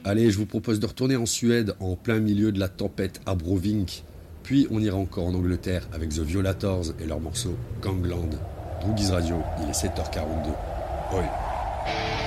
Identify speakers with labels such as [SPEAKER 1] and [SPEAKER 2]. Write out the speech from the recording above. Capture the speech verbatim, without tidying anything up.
[SPEAKER 1] Allez, je vous propose de retourner en Suède en plein milieu de la tempête à Brovink. Puis on ira encore en Angleterre avec The Violators et leur morceau Gangland. Droogies Radio, il est sept heures quarante-deux. Oi.